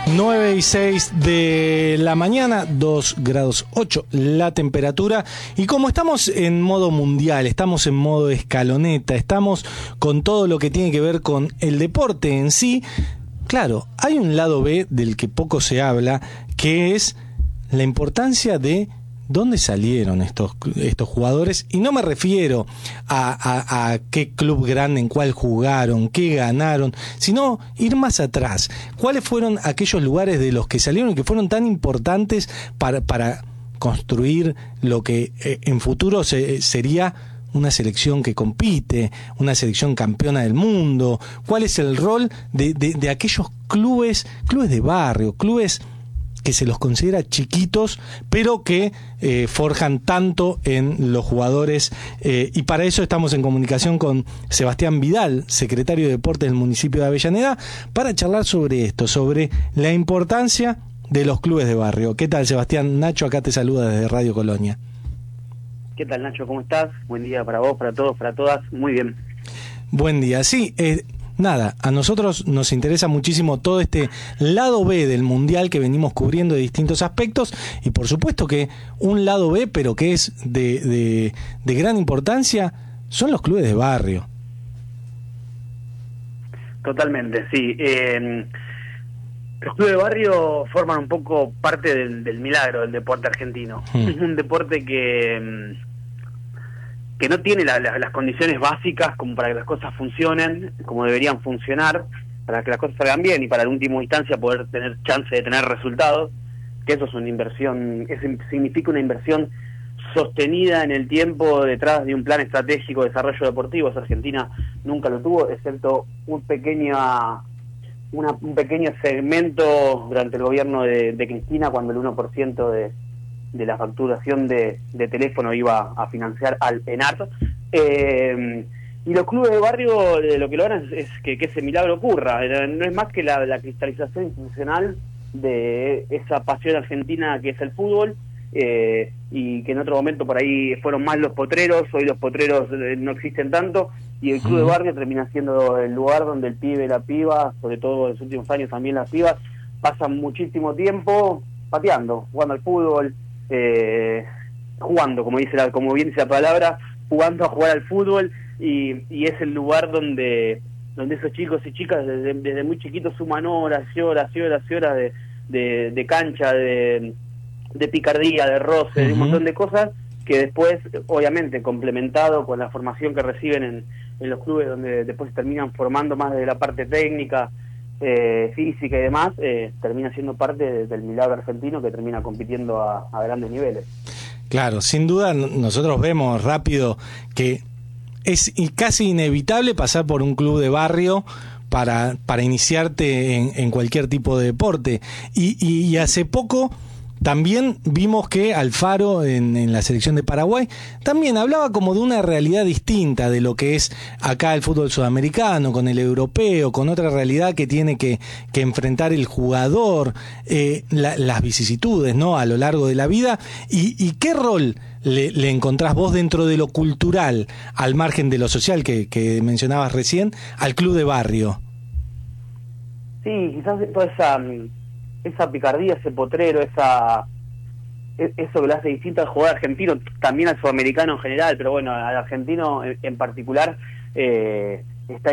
9:06 de la mañana, 2 grados 8 la temperatura. Y como estamos en modo mundial, estamos en modo escaloneta, estamos con todo lo que tiene que ver con el deporte en sí, claro, hay un lado B del que poco se habla, que es la importancia de dónde salieron estos jugadores. Y no me refiero a qué club grande, en cuál jugaron, qué ganaron, sino ir más atrás. ¿Cuáles fueron aquellos lugares de los que salieron y que fueron tan importantes para construir lo que en futuro sería una selección que compite, una selección campeona del mundo? ¿Cuál es el rol de aquellos clubes de barrio, clubes que se los considera chiquitos, pero que forjan tanto en los jugadores? Y para eso estamos en comunicación con Sebastián Vidal, secretario de Deportes del municipio de Avellaneda, para charlar sobre esto, sobre la importancia de los clubes de barrio. ¿Qué tal, Sebastián? Nacho acá te saluda desde Radio Colonia. ¿Qué tal, Nacho? ¿Cómo estás? Buen día para vos, para todos, para todas. Muy bien. Buen día. Sí, nada, a nosotros nos interesa muchísimo todo este lado B del Mundial que venimos cubriendo de distintos aspectos, y por supuesto que un lado B, pero que es de gran importancia, son los clubes de barrio. Totalmente, sí. Los clubes de barrio forman un poco parte del milagro del deporte argentino. Es un deporte que no tiene las condiciones básicas como para que las cosas funcionen como deberían funcionar, para que las cosas salgan bien y para en última instancia poder tener chance de tener resultados, que eso es una inversión, significa una inversión sostenida en el tiempo detrás de un plan estratégico de desarrollo deportivo. Argentina nunca lo tuvo, excepto un pequeño segmento durante el gobierno de Cristina, cuando el 1% de la facturación de teléfono iba a financiar al ENART. Y los clubes de barrio lo que logran es que ese milagro ocurra. No es más que la cristalización institucional de esa pasión argentina que es el fútbol, y que en otro momento por ahí fueron más los potreros. Hoy los potreros no existen tanto, y el club de barrio termina siendo el lugar donde el pibe y la piba, sobre todo en los últimos años también las pibas, pasan muchísimo tiempo pateando, jugando al fútbol, jugando, como bien dice la palabra, jugando a jugar al fútbol, y es el lugar donde esos chicos y chicas desde muy chiquitos suman horas y horas y horas y horas de cancha, de picardía, de roce, de un montón de cosas que después, obviamente, complementado con la formación que reciben en los clubes, donde después se terminan formando más de la parte técnica, física y demás, termina siendo parte del milagro argentino que termina compitiendo a grandes niveles. Claro, sin duda nosotros vemos rápido que es casi inevitable pasar por un club de barrio para iniciarte en cualquier tipo de deporte. Y hace poco también vimos que Alfaro en la selección de Paraguay también hablaba como de una realidad distinta de lo que es acá el fútbol sudamericano, con el europeo, con otra realidad que tiene que enfrentar el jugador, las vicisitudes, ¿no?, a lo largo de la vida. ¿Y qué rol le encontrás vos dentro de lo cultural, al margen de lo social que mencionabas recién, al club de barrio? Sí, quizás toda esa picardía, ese potrero, eso que lo hace distinto al jugador argentino, también al sudamericano en general, pero bueno, al argentino en particular, está